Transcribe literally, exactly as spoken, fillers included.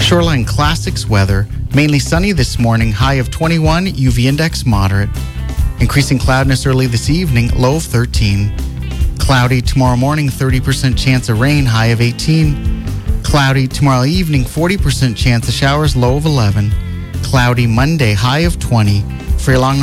Shoreline Classics weather, mainly sunny this morning, high of twenty-one, U V index moderate. Increasing cloudiness early this evening, low of thirteen. Cloudy tomorrow morning, thirty percent chance of rain, high of eighteen. Cloudy tomorrow evening, forty percent chance of showers, low of eleven. Cloudy Monday, high of twenty. For your long